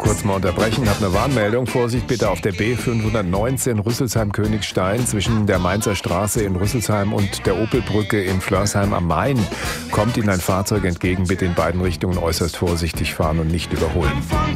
Kurz mal unterbrechen, habe eine Warnmeldung. Vorsicht bitte auf der B519 Rüsselsheim-Königstein zwischen der Mainzer Straße in Rüsselsheim und der Opelbrücke in Flörsheim am Main. Kommt Ihnen ein Fahrzeug entgegen, bitte in beiden Richtungen äußerst vorsichtig fahren und nicht überholen.